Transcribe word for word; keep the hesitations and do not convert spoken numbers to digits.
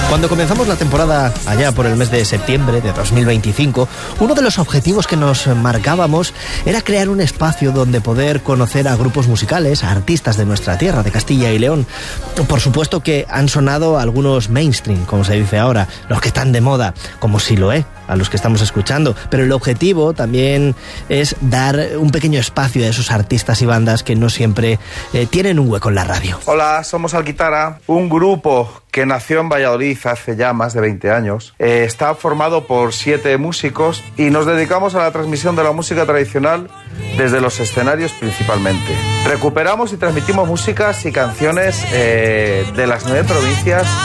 Cuando comenzamos la temporada allá por el mes de septiembre de dos mil veinticinco, uno de los objetivos que nos marcábamos era crear un espacio donde poder conocer a grupos musicales, a artistas de nuestra tierra, de Castilla y León. Por supuesto que han sonado algunos mainstream, como se dice ahora, los que están de moda, como Siloé, a los que estamos escuchando, pero el objetivo también es dar un pequeño espacio a esos artistas y bandas que no siempre eh, tienen un hueco en la radio. Hola, somos Alquitara, un grupo que nació en Valladolid hace ya más de veinte años. Eh, está formado por siete músicos y nos dedicamos a la transmisión de la música tradicional desde los escenarios principalmente. Recuperamos y transmitimos músicas y canciones eh, de las nueve provincias